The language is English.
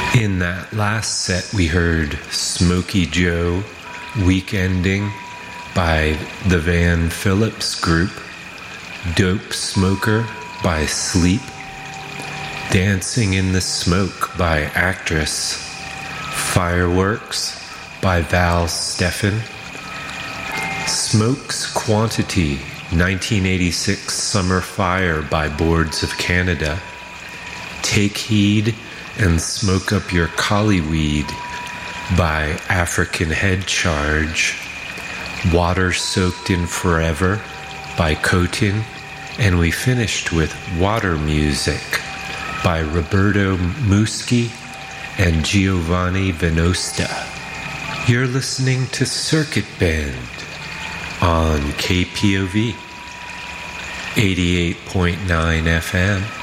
In that last set, we heard Smokey Joe, Weekending by the Van Phillips Group, Dope Smoker by Sleep, Dancing in the Smoke by Actress, Fireworks by Val Steffen, Smoke's Quantity, 1986 Summer Fire by Boards of Canada, Take Heed and Smoke Up Your Collyweed by African Head Charge, Water Soaked in Forever by Cotin, and we finished with Water Music by Roberto Muschi and Giovanni Venosta. You're listening to Circuit Band on KPOV 88.9 FM.